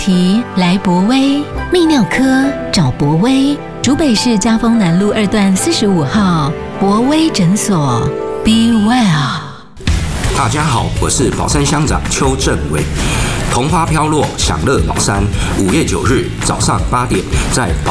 提来博威，泌尿科找博威，竹北市嘉丰南路2段45号博威诊所。Be well。 大家好，我是宝山乡长邱正伟。桐花飘落，享乐宝山，5月9日早上8点，在宝